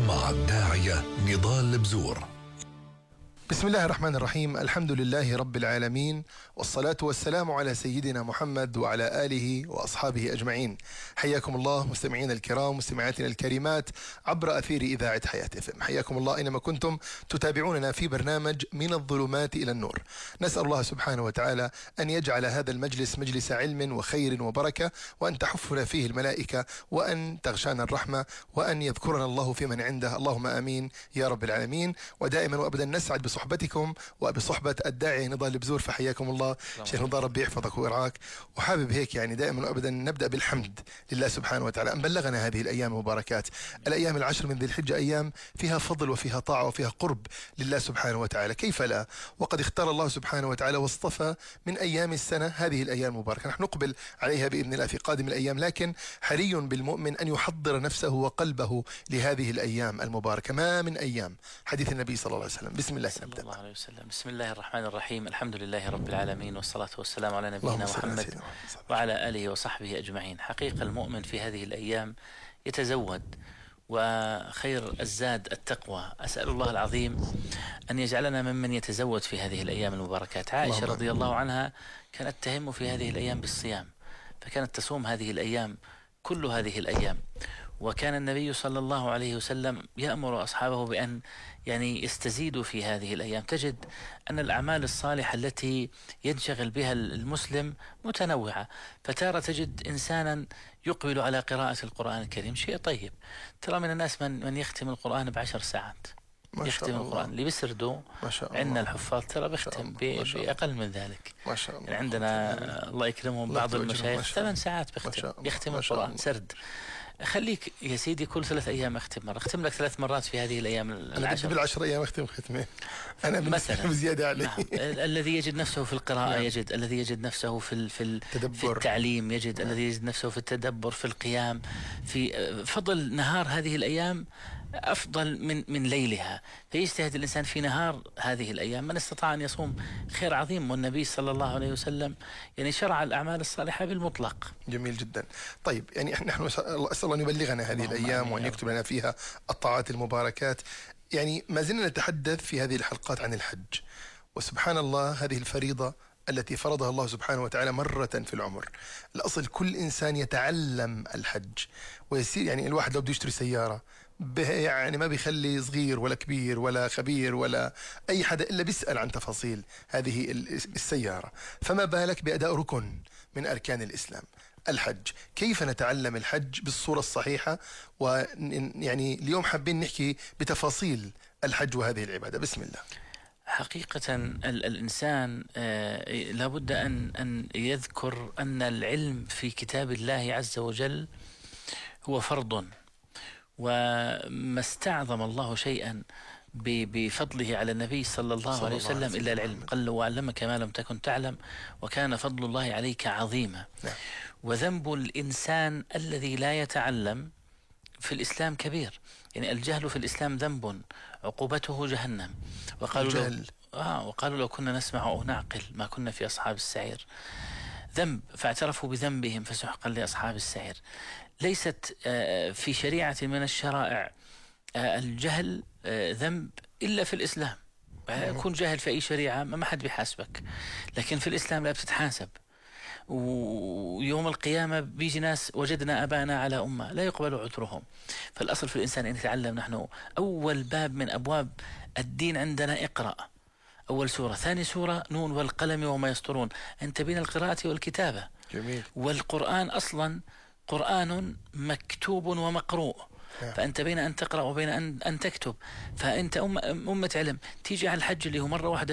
مع الداعية نضال البزور. بسم الله الرحمن الرحيم. الحمد لله رب العالمين، والصلاة والسلام على سيدنا محمد وعلى آله وأصحابه أجمعين. حياكم الله مستمعين الكرام، مستمعاتنا الكريمات عبر أثير إذاعة حياة FM. حياكم الله أينما كنتم تتابعوننا في برنامج من الظلمات إلى النور. نسأل الله سبحانه وتعالى أن يجعل هذا المجلس مجلس علم وخير وبركة، وأن تحفنا فيه الملائكة، وأن تغشانا الرحمة، وأن يذكرنا الله في من عنده. اللهم آمين يا رب العالمين. ودائما وأبدا نسعد بصحبتكم وبصحبة الداعية نضال البزور، فحياكم الله شيخ نضال، ربي يحفظك ويرعاك. وحابب هيك يعني دائما وأبدا نبدأ بالحمد لله سبحانه وتعالى أن بلغنا هذه الأيام المباركات، الأيام العشر من ذي الحجة، أيام فيها فضل وفيها طاعة وفيها قرب لله سبحانه وتعالى، كيف لا؟ وقد اختار الله سبحانه وتعالى واصطفى من أيام السنة هذه الأيام المباركة، نحن نقبل عليها بإذن الله في قادم الأيام، لكن حري بالمؤمن أن يحضر نفسه وقلبه لهذه الأيام المباركة. ما من أيام حديث النبي صلى الله عليه وسلم. بسم الله صلى الله عليه وسلم. بسم الله الرحمن الرحيم. الحمد لله رب العالمين، والصلاة والسلام على نبينا محمد وعلى آله وصحبه أجمعين. حقيقة المؤمن في هذه الأيام يتزود، وخير الزاد التقوى. أسأل الله العظيم أن يجعلنا ممن يتزود في هذه الأيام المباركات. عائشة رضي الله عنها كانت تهم في هذه الأيام بالصيام، فكانت تصوم هذه الأيام، كل هذه الأيام. وكان النبي صلى الله عليه وسلم يأمر أصحابه بأن يستزيدوا في هذه الأيام. تجد أن الأعمال الصالحة التي ينشغل بها المسلم متنوعة، فتارة تجد إنسانا يقبل على قراءة القرآن الكريم، شيء طيب. ترى من الناس من يختم القرآن ب10 ساعات، يختم القرآن اللي بيسردوا. عندنا الحفاظ ترى بيختم بأقل من ذلك. ما شاء الله. يعني عندنا الله يكرمهم بعض المشايخ 8 ساعات يختم القرآن سرد. خليك يا سيدي كل 3 أيام اختم مرة، اختم لك 3 مرات في هذه الأيام العشر. أنا بال10 أيام اختم ختمين، أنا مثلا بزيادة عليه. نعم. الذي يجد نفسه في القراءة يجد، الذي يجد نفسه في التعليم يجد، الذي يجد نفسه في التدبر، في القيام، في فضل نهار هذه الأيام أفضل من ليلها. فيجتهد الإنسان في نهار هذه الأيام. من استطاع أن يصوم خير عظيم، والنبي صلى الله عليه وسلم شرع الأعمال الصالحة بالمطلق. جميل جدا. طيب نحن أسأل الله أن يبلغنا هذه الأيام وأن يكتب لنا فيها الطاعات المباركات. ما زلنا نتحدث في هذه الحلقات عن الحج، وسبحان الله هذه الفريضة التي فرضها الله سبحانه وتعالى مرة في العمر. الأصل كل إنسان يتعلم الحج ويصير، الواحد لو بده يشتري سيارة ما بيخلي صغير ولا كبير ولا خبير ولا أي حدا إلا بيسأل عن تفاصيل هذه السيارة، فما بالك بأداء ركن من أركان الإسلام الحج. كيف نتعلم الحج بالصورة الصحيحة؟ اليوم حابين نحكي بتفاصيل الحج وهذه العبادة. بسم الله. حقيقة الإنسان لابد أن يذكر أن العلم في كتاب الله عز وجل هو فرض، وما استعظم الله شيئا بفضله على النبي صلى الله عليه وسلم إلا العلم. قال له وعلمك ما لم تكن تعلم وكان فضل الله عليك عظيما. وذنب الإنسان الذي لا يتعلم في الإسلام كبير. الجهل في الإسلام ذنب عقوبته جهنم. وقالوا لو كنا نسمع أو نعقل ما كنا في أصحاب السعير. ذنب، فاعترفوا بذنبهم فسحقا لأصحاب السعير. ليست في شريعة من الشرائع الجهل ذنب إلا في الإسلام. يكون جاهل في أي شريعة ما حد بيحاسبك، لكن في الإسلام لا بتتحاسب. ويوم القيامة بيجي ناس وجدنا أبانا على أمة لا يقبل عذرهم. فالأصل في الإنسان أن يتعلم. نحن أول باب من أبواب الدين عندنا اقرأ، أول سورة. ثاني سورة نون والقلم وما يسطرون. أنت بين القراءة والكتابة. جميل. والقرآن أصلا قرآن مكتوب ومقروء، فأنت بين أن تقرأ وبين أن تكتب. فأنت أمة علم. تيجي على الحج اللي هو مرة واحدة